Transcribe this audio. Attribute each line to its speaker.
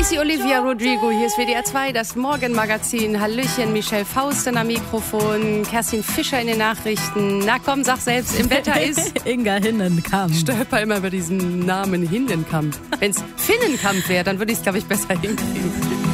Speaker 1: ist die Olivia Rodrigo, hier ist WDR 2, das Morgenmagazin. Hallöchen, Michelle Fausten am Mikrofon, Kerstin Fischer in den Nachrichten. Na komm, sag selbst, im Wetter ist...
Speaker 2: Inga Hinnenkamp.
Speaker 1: Stolper immer über diesen Namen Hinnenkamp. Wenn es Finnenkamp wäre, dann würde ich es, glaube ich, besser hinkriegen.